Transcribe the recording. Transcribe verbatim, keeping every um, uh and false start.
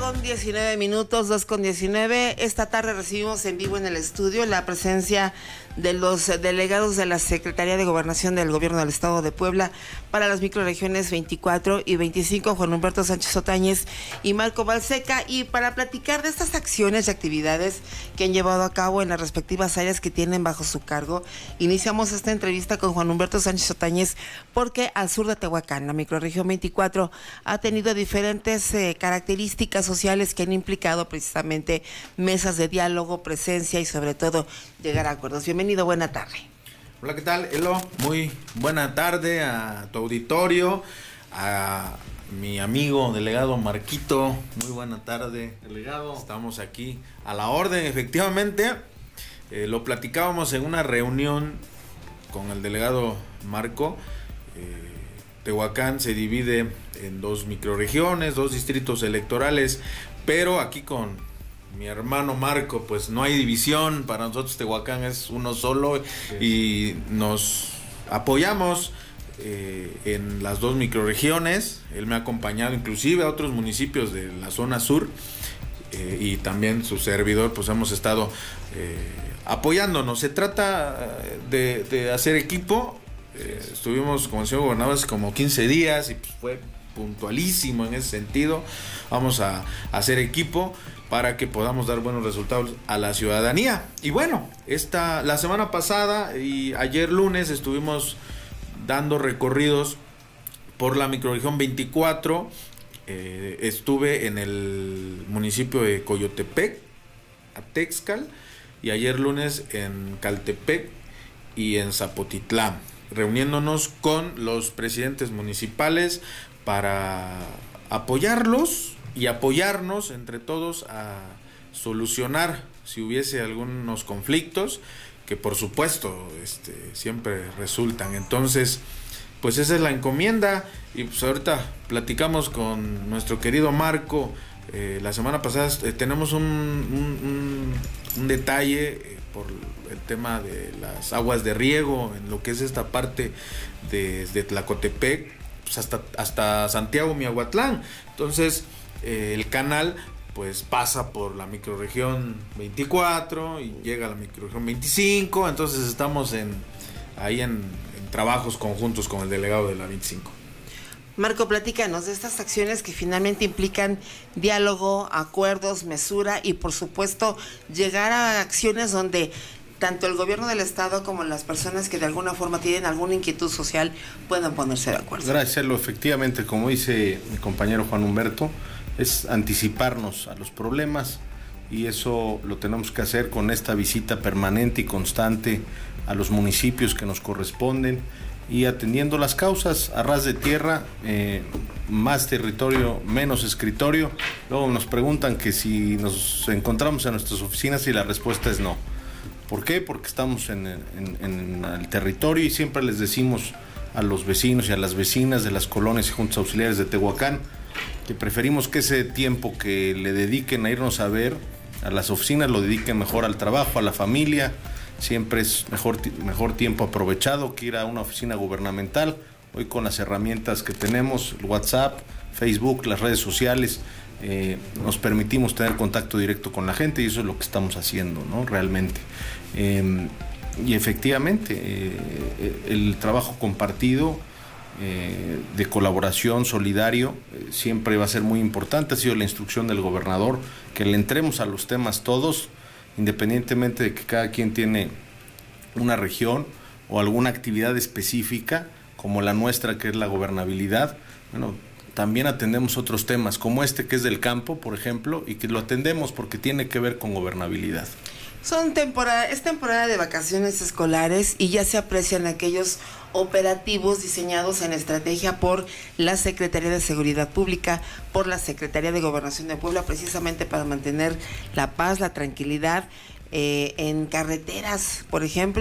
con diecinueve minutos, dos con diecinueve. Esta tarde recibimos en vivo en el estudio la presencia de los delegados de la Secretaría de Gobernación del Gobierno del Estado de Puebla para las microrregiones veinticuatro y veinticinco, Juan Humberto Sánchez Otañez y Marco Balseca, y para platicar de estas acciones y actividades que han llevado a cabo en las respectivas áreas que tienen bajo su cargo. Iniciamos esta entrevista con Juan Humberto Sánchez Otañez porque al sur de Tehuacán, la microrregión veinticuatro, ha tenido diferentes eh, características sociales que han implicado precisamente mesas de diálogo, presencia y sobre todo llegar a acuerdos. Bienvenido, buena tarde. Hola, ¿qué tal, Elo? Muy buena tarde a tu auditorio, a mi amigo delegado Marquito. Muy buena tarde, delegado. Estamos aquí a la orden, efectivamente. Eh, lo platicábamos en una reunión con el delegado Marco. Eh, Tehuacán se divide en dos microrregiones, dos distritos electorales, pero aquí con mi hermano Marco, pues no hay división. Para nosotros Tehuacán es uno solo, sí. Y nos apoyamos eh, en las dos microrregiones. Él me ha acompañado inclusive a otros municipios de la zona sur, eh, y también su servidor, pues hemos estado eh, apoyándonos. Se trata de, de hacer equipo. Eh, estuvimos con el señor gobernador hace como quince días y pues fue puntualísimo en ese sentido. Vamos a, a hacer equipo para que podamos dar buenos resultados a la ciudadanía. Y bueno, esta, la semana pasada y ayer lunes estuvimos dando recorridos por la microrregión veinticuatro. Eh, estuve en el municipio de Coyotepec, Atexcal, y ayer lunes en Caltepec y en Zapotitlán, reuniéndonos con los presidentes municipales para apoyarlos y apoyarnos entre todos a solucionar si hubiese algunos conflictos, que por supuesto este, siempre resultan. Entonces, pues esa es la encomienda. Y pues ahorita platicamos con nuestro querido Marco. Eh, la semana pasada eh, tenemos un, un, un, un detalle eh, por el tema de las aguas de riego en lo que es esta parte de, de Tlacotepec, pues hasta, hasta Santiago Miahuatlán. Entonces eh, el canal pues pasa por la microrregión veinticuatro y llega a la microrregión veinticinco. Entonces estamos en ahí en, en trabajos conjuntos con el delegado de la veinticinco. Marco, platícanos de estas acciones que finalmente implican diálogo, acuerdos, mesura y por supuesto llegar a acciones donde tanto el gobierno del estado como las personas que de alguna forma tienen alguna inquietud social puedan ponerse de acuerdo. Gracias, Elo. Efectivamente, como dice mi compañero Juan Humberto, es anticiparnos a los problemas y eso lo tenemos que hacer con esta visita permanente y constante a los municipios que nos corresponden y atendiendo las causas a ras de tierra. eh, más territorio, menos escritorio. Luego nos preguntan que si nos encontramos en nuestras oficinas y la respuesta es no. ¿Por qué? Porque estamos en, en, en el territorio y siempre les decimos a los vecinos y a las vecinas de las colonias y juntas auxiliares de Tehuacán que preferimos que ese tiempo que le dediquen a irnos a ver a las oficinas lo dediquen mejor al trabajo, a la familia. Siempre es mejor, mejor tiempo aprovechado que ir a una oficina gubernamental. Hoy con las herramientas que tenemos, el WhatsApp, Facebook, las redes sociales, eh, nos permitimos tener contacto directo con la gente y eso es lo que estamos haciendo, ¿no? Realmente. Eh, y efectivamente, eh, el trabajo compartido, eh, de colaboración, solidario, eh, siempre va a ser muy importante. Ha sido la instrucción del gobernador que le entremos a los temas todos, independientemente de que cada quien tiene una región o alguna actividad específica, como la nuestra que es la gobernabilidad. Bueno, también atendemos otros temas, como este que es del campo, por ejemplo, y que lo atendemos porque tiene que ver con gobernabilidad. Son temporada, es temporada de vacaciones escolares y ya se aprecian aquellos operativos diseñados en estrategia por la Secretaría de Seguridad Pública, por la Secretaría de Gobernación de Puebla, precisamente para mantener la paz, la tranquilidad eh, en carreteras, por ejemplo.